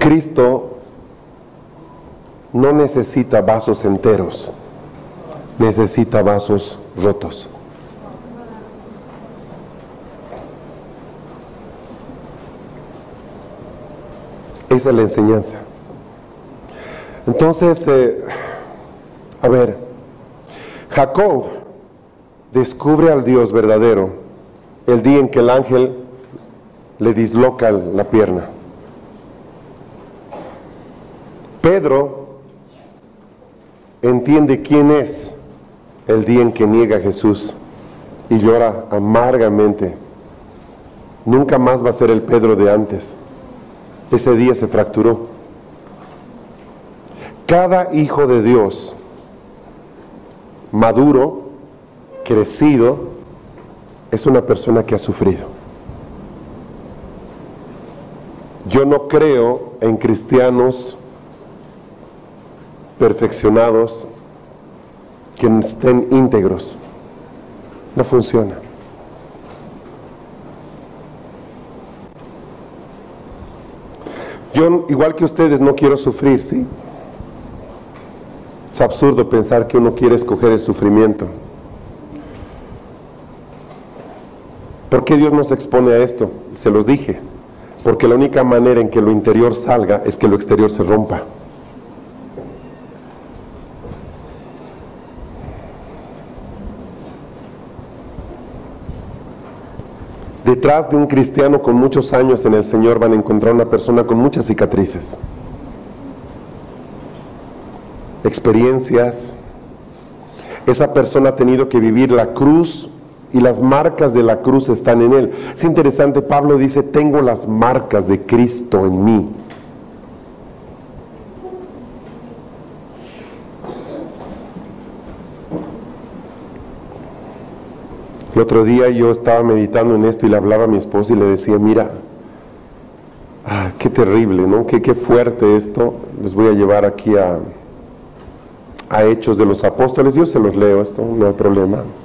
Cristo no necesita vasos enteros, necesita vasos rotos. Esa es la enseñanza. Entonces, Jacob descubre al Dios verdadero el día en que el ángel le disloca la pierna. Pedro entiende quién es el día en que niega a Jesús y llora amargamente. Nunca más va a ser el Pedro de antes. Ese día se fracturó. Cada hijo de Dios maduro, crecido, es una persona que ha sufrido. Yo no creo en cristianos perfeccionados que estén íntegros. No funciona. Yo, igual que ustedes, no quiero sufrir, ¿sí? Es absurdo pensar que uno quiere escoger el sufrimiento. ¿Por qué Dios nos expone a esto? Se los dije. Porque la única manera en que lo interior salga es que lo exterior se rompa. Detrás de un cristiano con muchos años en el Señor van a encontrar una persona con muchas cicatrices, experiencias. Esa persona ha tenido que vivir la cruz y las marcas de la cruz están en él. Es interesante, Pablo dice: tengo las marcas de Cristo en mí. El otro día yo estaba meditando en esto y le hablaba a mi esposa y le decía: mira, qué terrible, ¿no? Qué fuerte esto. Les voy a llevar aquí a Hechos de los Apóstoles. Yo se los leo, esto no hay problema.